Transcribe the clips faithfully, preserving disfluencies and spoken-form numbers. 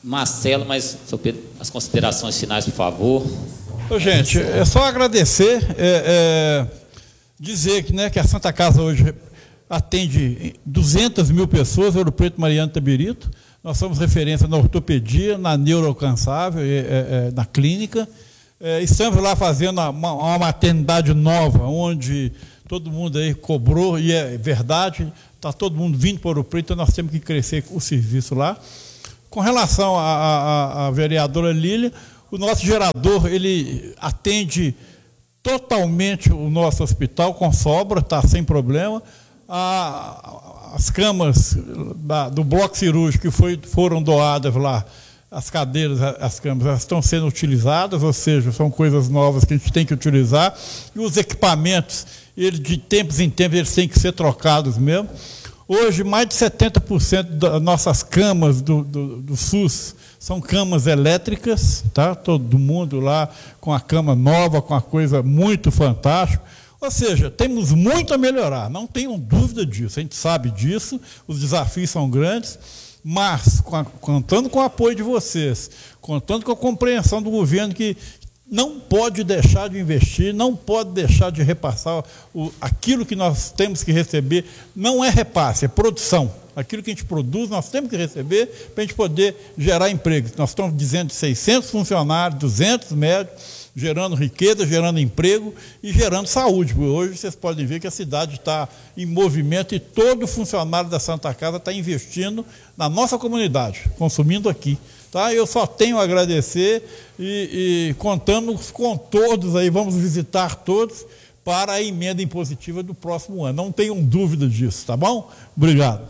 Marcelo, mas, senhor Pedro, as considerações finais, por favor. Ô, gente, é só agradecer, é, é, dizer que, né, que a Santa Casa hoje atende duzentas mil pessoas, Ouro Preto, Mariana, Tabirito. Nós somos referência na ortopedia, na neuroalcançável, é, é, na clínica. É, estamos lá fazendo uma, uma maternidade nova, onde todo mundo aí cobrou, e é verdade, está todo mundo vindo para Ouro Preto, então nós temos que crescer o serviço lá. Com relação à vereadora Lília, o nosso gerador, ele atende totalmente o nosso hospital, com sobra, está sem problema. A, as camas da, do bloco cirúrgico que foi, foram doadas lá, as cadeiras, as camas, elas estão sendo utilizadas, ou seja, são coisas novas que a gente tem que utilizar. E os equipamentos, eles, de tempos em tempos, eles têm que ser trocados mesmo. Hoje, mais de setenta por cento das nossas camas do, do, do SUS são camas elétricas, tá? Todo mundo lá com a cama nova, com a coisa muito fantástica. Ou seja, temos muito a melhorar, não tenham dúvida disso, a gente sabe disso, os desafios são grandes, mas com a, contando com o apoio de vocês, contando com a compreensão do governo que não pode deixar de investir, não pode deixar de repassar o, aquilo que nós temos que receber. Não é repasse, é produção. Aquilo que a gente produz, nós temos que receber para a gente poder gerar emprego. Nós estamos dizendo de seiscentos funcionários, duzentos médicos, gerando riqueza, gerando emprego e gerando saúde. Hoje vocês podem ver que a cidade está em movimento e todo funcionário da Santa Casa está investindo na nossa comunidade, consumindo aqui. Tá? Eu só tenho a agradecer e, e contamos com todos aí, vamos visitar todos para a emenda impositiva do próximo ano. Não tenham dúvida disso, tá bom? Obrigado.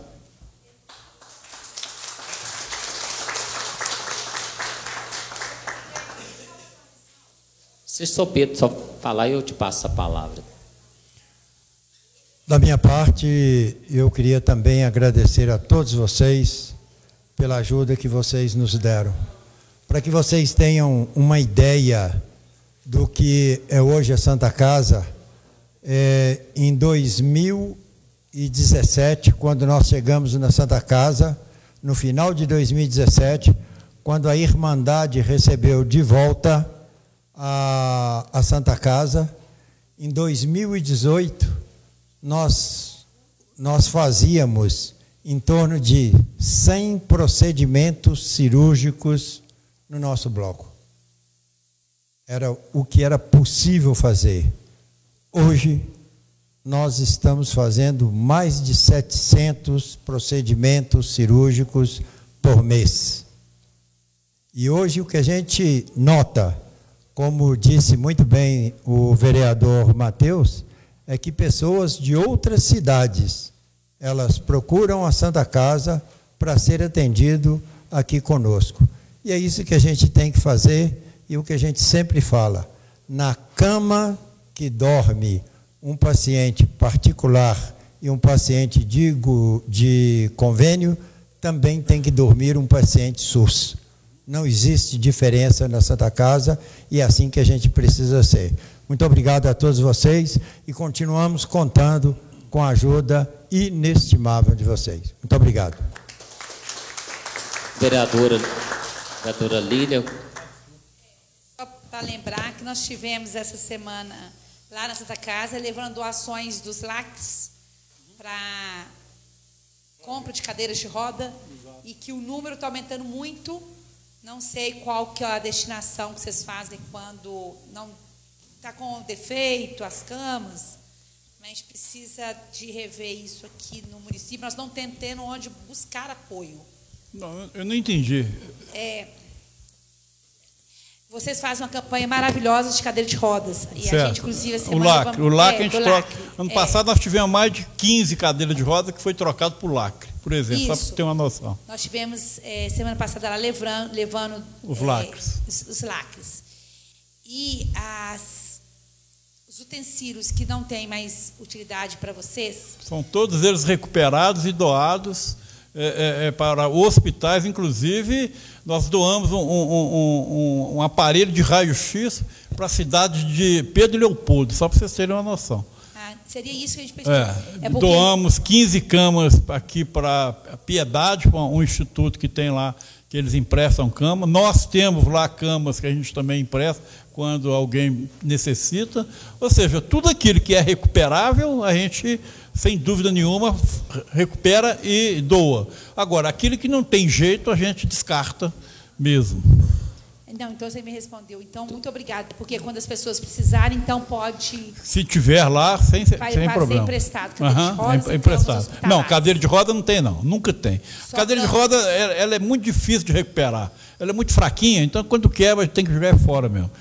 Se o senhor Pedro só falar, eu te passo a palavra. Da minha parte, eu queria também agradecer a todos vocês pela ajuda que vocês nos deram. Para que vocês tenham uma ideia do que é hoje a Santa Casa, é, em dois mil e dezessete, quando nós chegamos na Santa Casa, no final de dois mil e dezessete, quando a Irmandade recebeu de volta a, a Santa Casa, em dois mil e dezoito, nós, nós fazíamos em torno de cem procedimentos cirúrgicos no nosso bloco. Era o que era possível fazer. Hoje, nós estamos fazendo mais de setecentos procedimentos cirúrgicos por mês. E hoje o que a gente nota, como disse muito bem o vereador Matheus, é que pessoas de outras cidades, elas procuram a Santa Casa para ser atendido aqui conosco. E é isso que a gente tem que fazer e o que a gente sempre fala. Na cama que dorme um paciente particular e um paciente de, de convênio, também tem que dormir um paciente SUS. Não existe diferença na Santa Casa e é assim que a gente precisa ser. Muito obrigado a todos vocês e continuamos contando com a ajuda inestimável de vocês. Muito obrigado. Vereadora, vereadora Lília. Só para lembrar que nós tivemos essa semana lá na Santa Casa, levando doações dos L A Cs para compra de cadeiras de roda. Exato. E que o número está aumentando muito. Não sei qual que é a destinação que vocês fazem quando não está com defeito, as camas. Mas a gente precisa de rever isso aqui no município. Nós não estamos tendo onde buscar apoio. Não, eu não entendi. É, vocês fazem uma campanha maravilhosa de cadeira de rodas. E certo. A gente, inclusive, a o semana... lacre, vamos, o lacre é, a gente do troca. lacre. Ano É. passado nós tivemos mais de quinze cadeiras de roda que foi trocado por lacre, por exemplo, Isso. só para ter uma noção. Nós tivemos, é, semana passada, lá levando, levando Os é, lacres. Os, os lacres. E as, os utensílios que não têm mais utilidade para vocês... São todos eles recuperados e doados é, é, é, para hospitais. Inclusive, nós doamos um, um, um, um aparelho de raio-x para a cidade de Pedro Leopoldo, só para vocês terem uma noção. Ah, seria isso que a gente precisa. É, É porque... Doamos quinze camas aqui para Piedade, um instituto que tem lá, que eles emprestam cama. Nós temos lá camas que a gente também empresta quando alguém necessita. Ou seja, tudo aquilo que é recuperável, a gente, sem dúvida nenhuma, recupera e doa. Agora, aquilo que não tem jeito, a gente descarta mesmo. Não, então você me respondeu. Então, muito obrigada, porque quando as pessoas precisarem, então pode... Se tiver lá, sem, vai, sem vai problema. Ser emprestado. Cadeira uhum, de rodas, é emprestado. então, Não, cadeira de roda não tem, não. Nunca tem. Só cadeira camas. de roda, ela, ela é muito difícil de recuperar. Ela é muito fraquinha, então quando quebra, a gente tem que jogar fora mesmo.